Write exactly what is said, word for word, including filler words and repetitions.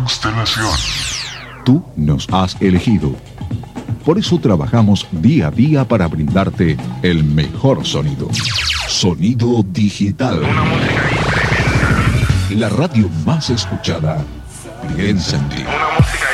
Constelación. Tú nos has elegido. Por eso trabajamos día a día para brindarte el mejor sonido. Sonido digital. Una música ahí tremenda. La radio más escuchada. Piensa en ti. Una música